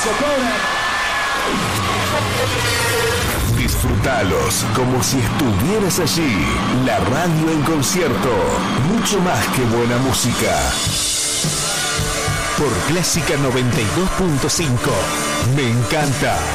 Disfrútalos como si estuvieras allí. La radio en concierto. Mucho más que buena música. Por Clásica 92.5. Me encanta.